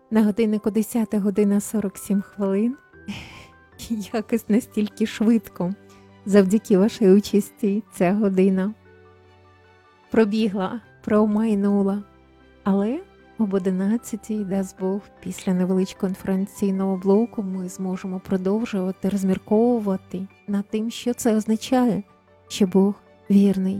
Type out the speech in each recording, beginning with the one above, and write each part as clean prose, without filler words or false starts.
На годиннику 10 година 47 хвилин. Якось настільки швидко, завдяки вашій участі, ця година пробігла, промайнула. Але об 11-й, дасть Бог, після невеличкого інформаційного блоку ми зможемо продовжувати розмірковувати над тим, що це означає, що Бог вірний.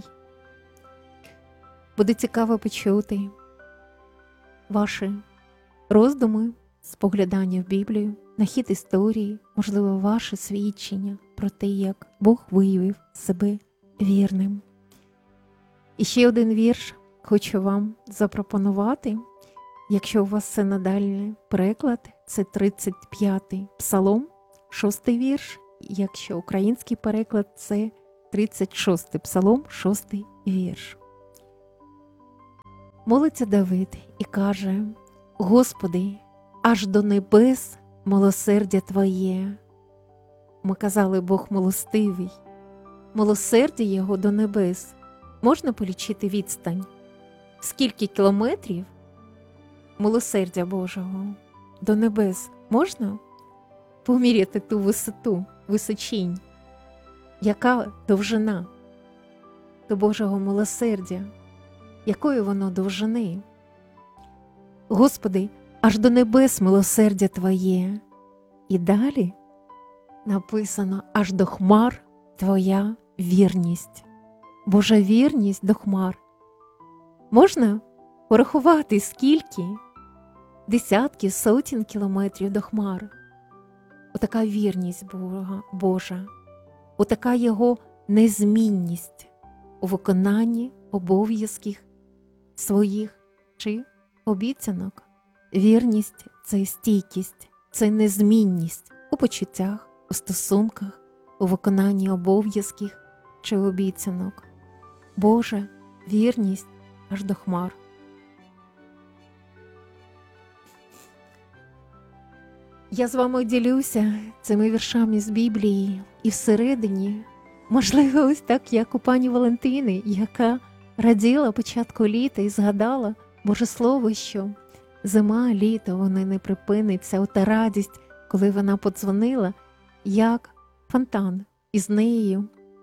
Буде цікаво почути ваші роздуми, споглядання в Біблію, на хід історії, можливо, ваше свідчення про те, як Бог виявив себе вірним. І ще один вірш хочу вам запропонувати. Якщо у вас синодальний переклад, це 35-й Псалом, 6-й вірш. Якщо український переклад, це 36-й Псалом, 6-й вірш. Молиться Давид і каже: «Господи, аж до небес милосердя Твоє». Ми казали, Бог милостивий. Милосердя Його до небес. Можна полічити відстань? Скільки кілометрів милосердя Божого до небес можна поміряти ту висоту, височінь? Яка довжина до Божого милосердя? Якої воно довжини? Господи, аж до небес милосердя Твоє. І далі написано: аж до хмар Твоя вірність. Божа вірність до хмар. Можна порахувати, скільки? Десятки, сотень кілометрів до хмар. Отака вірність Божа. Отака Його незмінність у виконанні обов'язків своїх чи обіцянок. Вірність – це стійкість, це незмінність у почуттях, у стосунках, у виконанні обов'язків чи обіцянок. Божа вірність аж до хмар. Я з вами ділюся цими віршами з Біблії і всередині, можливо, ось так, як у пані Валентини, яка раділа початку літа і згадала Боже Слово, що зима, літо, вони не припиниться. Ота радість, коли вона подзвонила, як фонтан із нею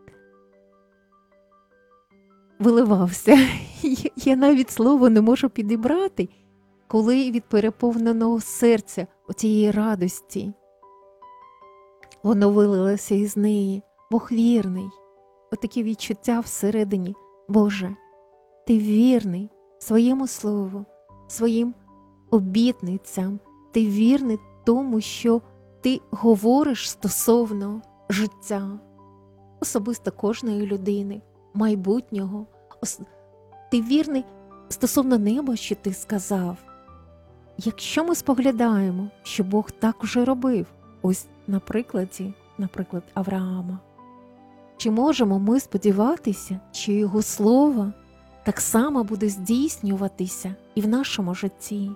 виливався. Я навіть слово не можу підібрати, коли від переповненого серця оцієї радості воно вилилося із неї. Бог вірний. Отакі відчуття всередині. Боже, Ти вірний своєму слову, своїм обітницям. Ти вірний тому, що Ти говориш стосовно життя, особисто кожної людини, майбутнього. Ти вірний стосовно неба, що Ти сказав. Якщо ми споглядаємо, що Бог так уже робив, ось наприклад, Авраама, чи можемо ми сподіватися, що Його Слово так само буде здійснюватися і в нашому житті?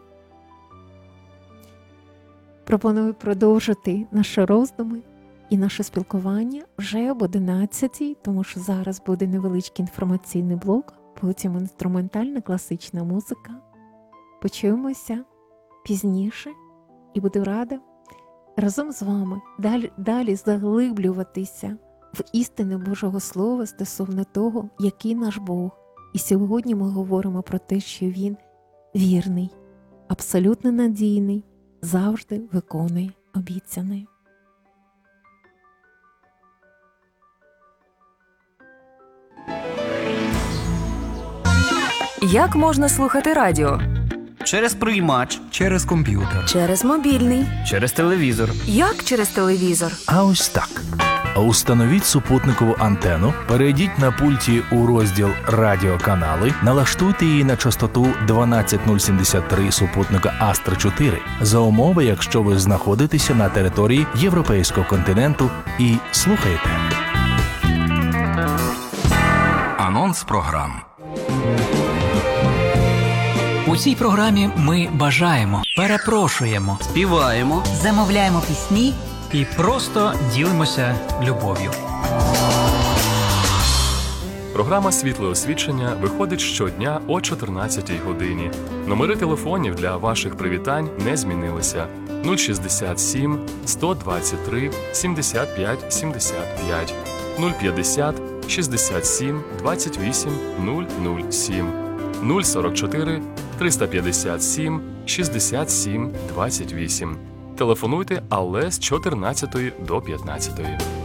Пропоную продовжити наші роздуми і наше спілкування вже об 11-й, тому що зараз буде невеличкий інформаційний блок, потім інструментальна класична музика. Почуємося пізніше і буду рада разом з вами далі заглиблюватися в істини Божого Слова стосовно того, який наш Бог. І сьогодні ми говоримо про те, що Він вірний, абсолютно надійний, завжди виконує обіцяне. Як можна слухати радіо? Через приймач. Через комп'ютер. Через мобільний. Через телевізор. Як через телевізор? А ось так. Установіть супутникову антенну, перейдіть на пульті у розділ «Радіоканали», налаштуйте її на частоту 12073 супутника Астра 4 за умови, якщо ви знаходитеся на території Європейського континенту і слухаєте. Анонс програм. У цій програмі ми бажаємо, перепрошуємо, Співаємо. Замовляємо пісні і просто ділимося любов'ю. Програма «Світле освічення» виходить щодня о 14 годині. Номери телефонів для ваших привітань не змінилися. 067 123 75 75, 050 67 28 007, 044 357 67 28. Телефонуйте, але з 14 до 15.